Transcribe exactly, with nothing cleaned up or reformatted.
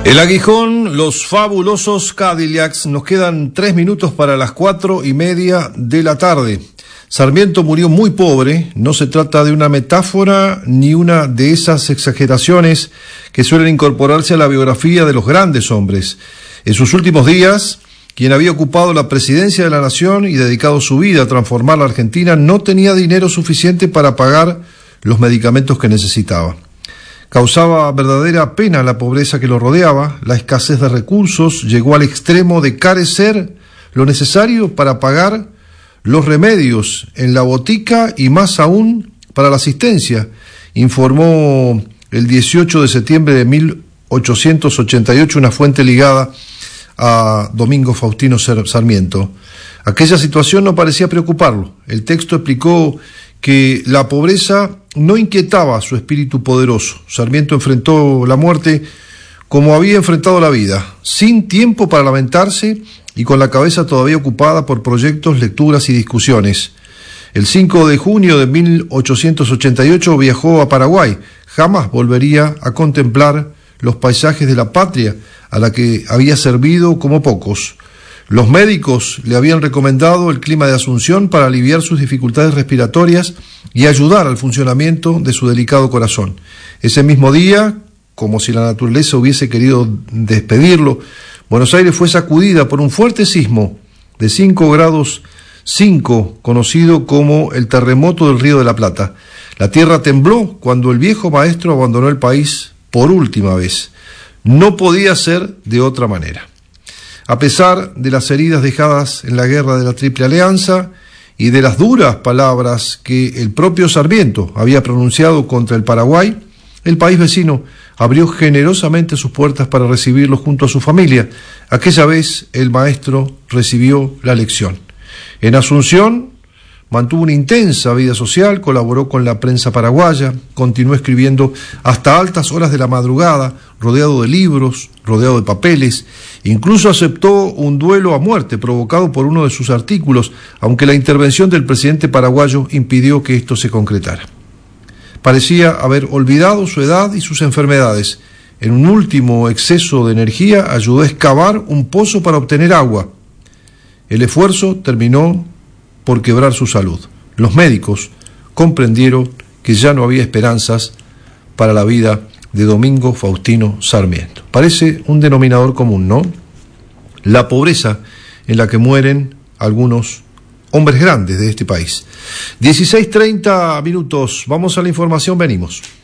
El Aguijón, los fabulosos Cadillacs. Nos quedan tres minutos para las cuatro y media de la tarde. Sarmiento murió muy pobre. No se trata de una metáfora ni una de esas exageraciones que suelen incorporarse a la biografía de los grandes hombres. En sus últimos días, quien había ocupado la presidencia de la nación y dedicado su vida a transformar la Argentina, no tenía dinero suficiente para pagar los medicamentos que necesitaba. Causaba verdadera pena la pobreza que lo rodeaba. La escasez de recursos llegó al extremo de carecer lo necesario para pagar los remedios en la botica y más aún para la asistencia, informó el dieciocho de septiembre de mil ochocientos ochenta y ocho una fuente ligada a Domingo Faustino Sarmiento. Aquella situación no parecía preocuparlo. El texto explicó que la pobreza no inquietaba su espíritu poderoso. Sarmiento enfrentó la muerte como había enfrentado la vida, sin tiempo para lamentarse y con la cabeza todavía ocupada por proyectos, lecturas y discusiones. El cinco de junio de mil ochocientos ochenta y ocho viajó a Paraguay. Jamás volvería a contemplar los paisajes de la patria a la que había servido como pocos. Los médicos le habían recomendado el clima de Asunción para aliviar sus dificultades respiratorias y ayudar al funcionamiento de su delicado corazón. Ese mismo día, como si la naturaleza hubiese querido despedirlo, Buenos Aires fue sacudida por un fuerte sismo de cinco grados cinco, conocido como el terremoto del Río de la Plata. La tierra tembló cuando el viejo maestro abandonó el país por última vez. No podía ser de otra manera. A pesar de las heridas dejadas en la guerra de la Triple Alianza y de las duras palabras que el propio Sarmiento había pronunciado contra el Paraguay, el país vecino abrió generosamente sus puertas para recibirlo junto a su familia. Aquella vez el maestro recibió la lección. En Asunción mantuvo una intensa vida social, colaboró con la prensa paraguaya, continuó escribiendo hasta altas horas de la madrugada, rodeado de libros, rodeado de papeles. Incluso aceptó un duelo a muerte provocado por uno de sus artículos, aunque la intervención del presidente paraguayo impidió que esto se concretara. Parecía haber olvidado su edad y sus enfermedades. En un último exceso de energía ayudó a excavar un pozo para obtener agua. El esfuerzo terminó por quebrar su salud. Los médicos comprendieron que ya no había esperanzas para la vida de Domingo Faustino Sarmiento. Parece un denominador común, ¿no? La pobreza en la que mueren algunos hombres grandes de este país. dieciséis treinta minutos, vamos a la información, venimos.